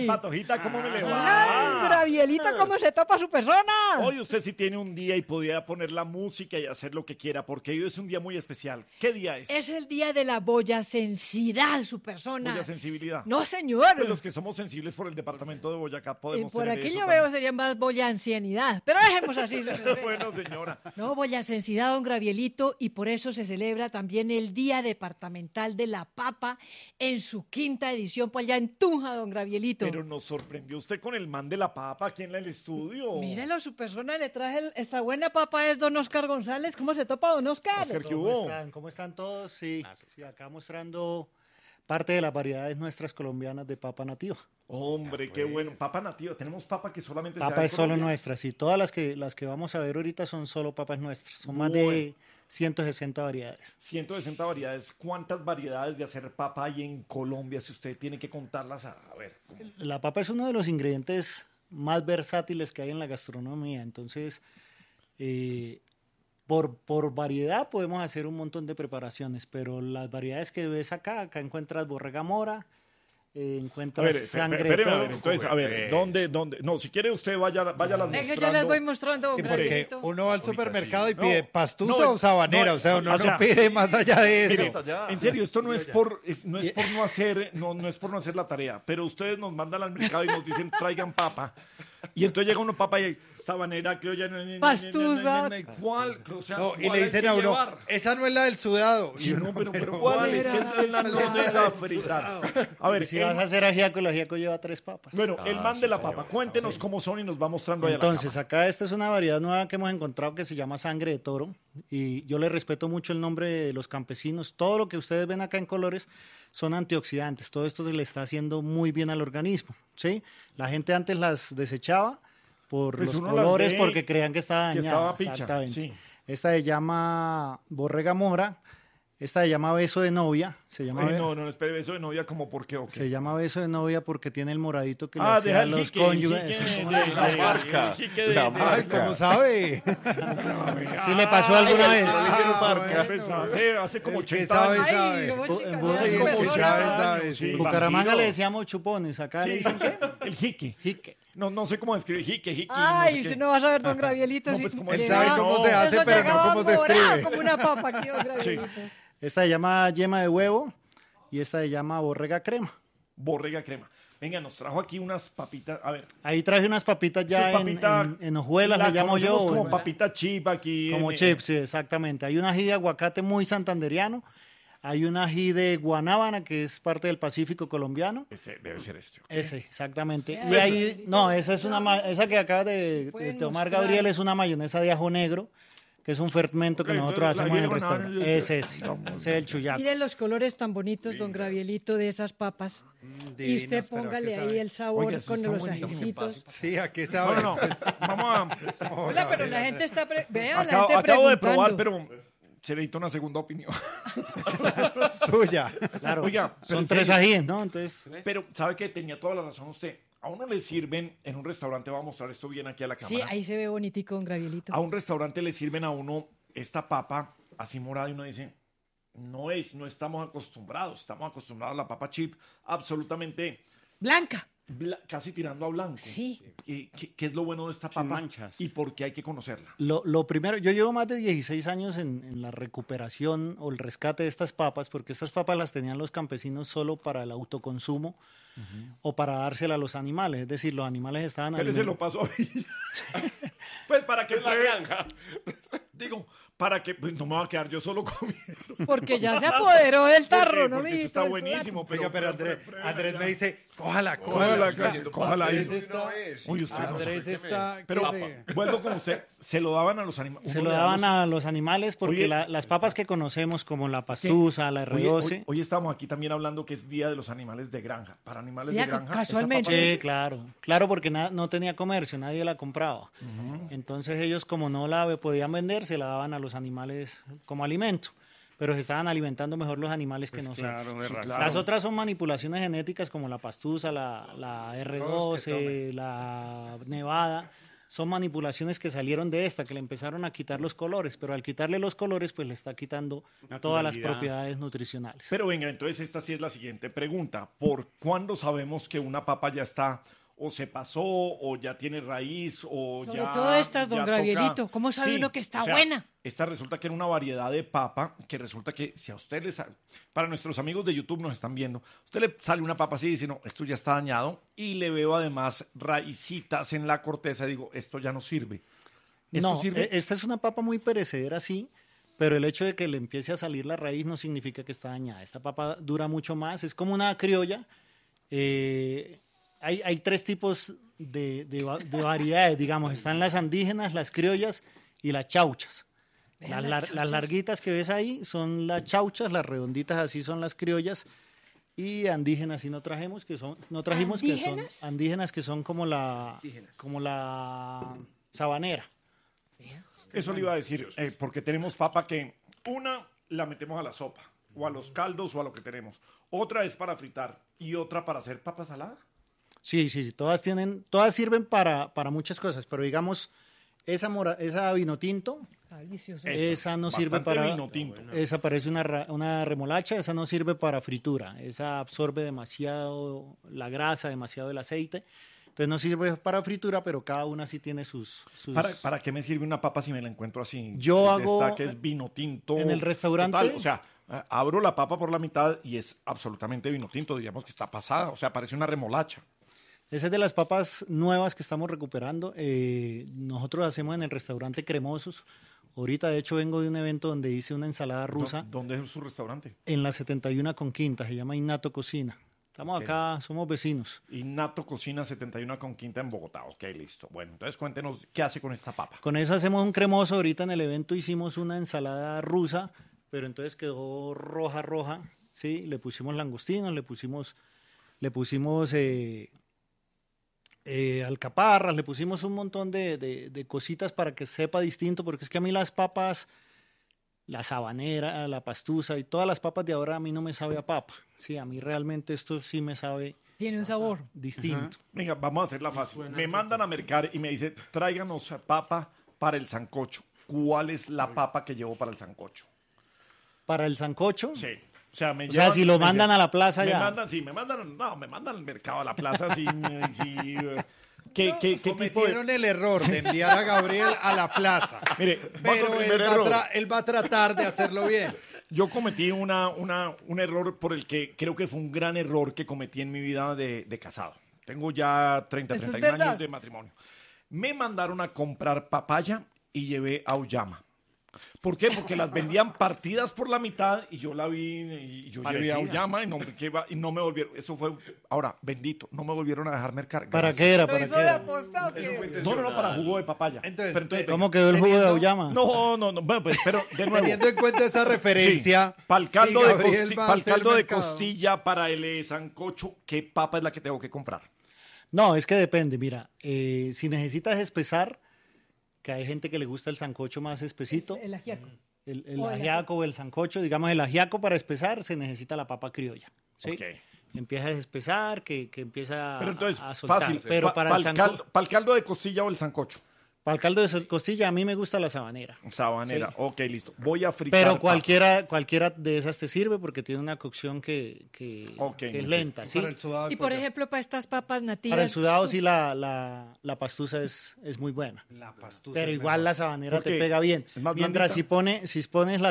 Ay, Patojita, ¿cómo me le Don va? Gravielito, ¿cómo se topa su persona? Hoy usted sí tiene un día y podría poner la música y hacer lo que quiera, porque hoy es un día muy especial. ¿Qué día es? Es el día de la boyacensidad, su persona. Mucha sensibilidad. No, señor. Pues los que somos sensibles por el departamento de Boyacá Y podemos por tener aquí eso yo también. veo sería más boyancianidad. Pero dejemos así. su merced. Bueno, señora. No, boyacensidad, don Gravielito, y por eso se celebra también el Día Departamental de la Papa en su 5ª edición, pues allá en Tunja, don Gravielito. Pero nos sorprendió usted con el man de la papa aquí en el estudio. Mírelo, su persona, le traje esta buena papa, es don Oscar González. ¿Cómo se topa, don Oscar? Oscar, ¿qué ¿Cómo hubo? están? ¿Cómo están todos? Sí, sí, acá mostrando parte de las variedades nuestras colombianas de papa nativa. Hombre, qué bueno. Papa nativa. Tenemos papa que solamente se da Papa en es solo Colombia. nuestra, sí. Todas las que vamos a ver ahorita son solo papas nuestras. Son más Bueno. de 160 variedades. 160 variedades. ¿Cuántas variedades de hacer papa hay en Colombia? Si usted tiene que contarlas, a ver. La papa es uno de los ingredientes más versátiles que hay en la gastronomía. Entonces, por variedad podemos hacer un montón de preparaciones, pero las variedades que ves acá encuentras borrega mora, A encuentras ver, sangre de espéreme, a toro. ver, entonces, a ver, ¿dónde? No, si quiere usted vaya las Venga, mostrando. yo les voy mostrando, don Sí, porque Gravielito. uno va al supermercado y No, pide pastusa no, o sabanera, no, o sea, uno o sea, no pide más allá de Mire, eso. en serio, esto no es por no hacer, no es por no hacer la tarea, pero ustedes nos mandan al mercado y nos dicen traigan papa. Y entonces llega uno papa y sabanera, criolla, Pastusa. ¿cuál? O sea, No, y ¿cuál le hay dicen que a uno, llevar? esa no es la del sudado. Sí, Y uno, no, pero pero ¿cuál es? Que la no de la fritar. A ver, Y si vas a hacer ajiaco, el ajiaco lleva 3 papas. bueno, el man de la papa, cuéntenos cómo son y nos va mostrando ahí a la Entonces, acá esta es una variedad nueva que hemos encontrado que se llama sangre de toro y yo le respeto mucho el nombre de los campesinos. Todo lo que ustedes ven acá en colores son antioxidantes. Todo esto se le está haciendo muy bien al organismo, ¿sí? La gente antes las desechaba por Pues los uno las colores ve porque creían que estaba que dañada. estaba picha, Exactamente. sí. Esta se llama borrega mora, esta se llama beso de novia, se llama, Ay, no, espere, eso de novia como por qué o qué. se llama beso de novia porque tiene el moradito que le Ah, hacía deja a el los jique, cónyuges. el jique Eso es como de- una- de- marca, el jique de- la de- marca. Ay, ¿cómo sabe? ¿Sí le pasó alguna vez? Pues hace como El que 80 sabe, años. sabe. cómo Bu- chicanea, bu- su Sí, el que persona. sabe, sabe, Sí, sí. Bucaramanga bandido. le decíamos chupones, acá le Sí, dicen ¿qué? el jique. Jique. No sé cómo escribir jique. Ay, no sé si qué. no vas a ver, don Gravielito. No, si pues, como él llegaba- sabe cómo se hace, eso pero no llegaba cómo se morado escribe. como una papa aquí, don Gravielito. Esta se llama yema de huevo y esta se llama borrega crema. Borrega crema. Venga, nos trajo aquí unas papitas. A ver. Ahí traje unas papitas ya su papita, en hojuelas, la le llamo yo. conocemos como en- papita chip aquí. como chips, sí, exactamente. Hay un ají de aguacate muy santanderiano. Hay un ají de guanábana que es parte del Pacífico colombiano. Ese debe ser este. Ese, exactamente. Ya, Y ahí, no, esa es esa que acaba de pueden tomar mostrar. Gabriel es una mayonesa de ajo negro, que es un fermento que Ok, nosotros entonces, hacemos en la el ají de guanábana restaurante. es- Ese es el chuyaco. Miren los colores tan bonitos, don Gravielito, de esas papas. Y usted Divinas, pero ¿a póngale qué ahí sabe? el sabor Oiga, eso con está los buenísimo. ajicitos. Sí, ¿a qué sabe? No. Vamos a. Hola, pero la gente está... Vea, la Acabo, gente acabo de preguntando. probar, pero se necesita una segunda opinión. Suya. Claro, Oiga, pero son en 3 serio. ajíes, ¿no? Entonces, Pero, ¿sabe que tenía toda la razón usted? A uno le sirven en un restaurante, voy a mostrar esto bien aquí a la Sí, cámara. ahí se ve bonitico, don Gravielito. A un restaurante le sirven a uno esta papa así morada y uno dice, no estamos acostumbrados a la papa chip absolutamente Blanca. casi tirando a blanco. Sí. ¿Qué es lo bueno de esta papa? manchas. ¿Y por qué hay que conocerla? lo primero, yo llevo más de 16 años en la recuperación o el rescate de estas papas, porque estas papas las tenían los campesinos solo para el autoconsumo o para dársela a los animales, es decir, los animales estaban Pero se lo paso a mí. Pues para que la granja. Digo, para que pues, no me va a quedar yo solo comiendo. Porque ya se apoderó del tarro, ¿no? Porque eso mijito? está El buenísimo. Oiga, pero Andrés, prueba Andrés ya. me dice, cójala, Cójala, cójala. cójala ahí. Andrés está, Uy, usted no Andrés sabe. está, Pero ¿qué se- vuelvo con usted. Se lo daban a los animales. Se lo daban a los animales porque Oye, las papas que conocemos como la pastusa, la R12. Hoy estamos aquí también hablando que es Día de los Animales de Granja. Para animales Ya, de granja. casualmente. esa papa- Sí, claro, porque no tenía comercio, nadie la compraba. Entonces ellos como no la podían vender, se la daban a los animales como alimento, pero se estaban alimentando mejor los animales que nosotros. Las otras son manipulaciones genéticas como la pastusa, la R12, la nevada, son manipulaciones que salieron de esta, que le empezaron a quitar los colores, pero al quitarle los colores, pues le está quitando todas las Naturalidad. propiedades nutricionales. Pero venga, entonces esta sí es la siguiente pregunta. ¿Por cuándo sabemos que una papa ya está o se pasó o ya tiene raíz o Sobre ya todo estas, don ya Gravielito, toca? ¿cómo sabe uno que está o sea, buena? Esta resulta que era una variedad de papa que resulta que si a usted les... Para nuestros amigos de YouTube nos están viendo, a usted le sale una papa así y dice, no, esto ya está dañado y le veo además raicitas en la corteza y digo, esto ya no sirve. ¿Esto No, sirve? esta es una papa muy perecedera, sí, pero el hecho de que le empiece a salir la raíz no significa que está dañada. Esta papa dura mucho más, es como una criolla. Hay tres tipos de variedades, digamos. Están las andígenas, las criollas y las chauchas. Las larguitas que ves ahí son las chauchas, las redonditas así son las criollas. Y andígenas sí no trajimos, que son ¿Andígenas? andígenas que son como la sabanera. Eso le iba a decir, porque tenemos papa que una la metemos a la sopa, o a los caldos, o a lo que tenemos. Otra es para fritar, y otra para hacer papa salada. Sí, todas sirven para muchas cosas, pero digamos, esa vino tinto, Está delicioso. esa no sirve Bastante para... vino tinto. Esa parece una remolacha, esa no sirve para fritura, esa absorbe demasiado la grasa, demasiado el aceite, entonces no sirve para fritura, pero cada una sí tiene sus... ¿Para qué me sirve una papa si me la encuentro así? Yo hago- Esta que es vino tinto. en el restaurante- total, o sea, abro la papa por la mitad y es absolutamente vino tinto, digamos que está pasada, o sea, parece una remolacha. Esa es de las papas nuevas que estamos recuperando. Nosotros hacemos en el restaurante Cremosos. Ahorita, de hecho, vengo de un evento donde hice una ensalada rusa ¿Dónde es su restaurante? en la 71 con Quinta. Se llama Innato Cocina. Estamos acá, somos vecinos. Innato Cocina 71 con Quinta en Bogotá. Ok, listo. Bueno, entonces cuéntenos qué hace con esta papa. Con eso hacemos un cremoso. Ahorita en el evento hicimos una ensalada rusa, pero entonces quedó roja, ¿sí? Le pusimos langostinos, le pusimos alcaparras, le pusimos un montón de cositas para que sepa distinto, porque es que a mí las papas, la sabanera, la pastusa y todas las papas de ahora a mí no me sabe a papa. Sí, a mí realmente esto sí me sabe Tiene un sabor. distinto. Venga, vamos a hacerla fácil. Me mandan a mercar y me dicen, tráiganos papa para el sancocho. ¿Cuál es la papa que llevo para el sancocho? Para el sancocho, Sí. O sea, o sea, si lo mandan a la plaza me ya. me mandan al mercado a la plaza. ¿Qué tipo de...? Cometieron el error de enviar a Gabriel a la plaza. Mire, va con Pero el primer error. él va a tratar de hacerlo bien. Yo cometí un error por el que creo que fue un gran error que cometí en mi vida de casado. Tengo ya 30, ¿Esto es 31 años verdad? de matrimonio. Me mandaron a comprar papaya y llevé auyama. ¿Por qué? Porque las vendían partidas por la mitad y yo la vi y yo llevé Parecida. auyama y no me volvieron. Eso fue, ahora, bendito, no me volvieron a dejar mercar. ¿Para Gracias. qué era? ¿Lo ¿Para hizo qué de era? apostado? No, para jugo de papaya. Entonces, Pero ¿Cómo quedó el jugo de Teniendo- auyama? no, bueno, pues, pero de nuevo. Teniendo en cuenta esa referencia, Para el caldo, si de, Gabriel va a pa'l hacer caldo de mercado. costilla, para el sancocho, ¿qué papa es la que tengo que comprar? No, es que depende. Mira, si necesitas espesar, que hay gente que le gusta el sancocho más espesito, El ajiaco. el o el ajiaco o el sancocho, digamos el ajiaco para espesar se necesita la papa criolla. ¿sí? Ok. Empieza a espesar, que empieza Pero entonces, a soltar. fácil. Pero para el caldo de costilla o el sancocho. para el caldo de costilla a mí me gusta la sabanera. Sabanera. Sí. Ok, listo. Voy a fritar. Pero papa. cualquiera de esas te sirve porque tiene una cocción que Ok, es sí. lenta. ¿sí? Para el sudado de Y por pollo. ejemplo, para estas papas nativas. Para el sudado sí la pastusa es muy buena. La pastusa Pero es igual mejor. la sabanera Porque te pega bien. es más Mientras blandita. si pones la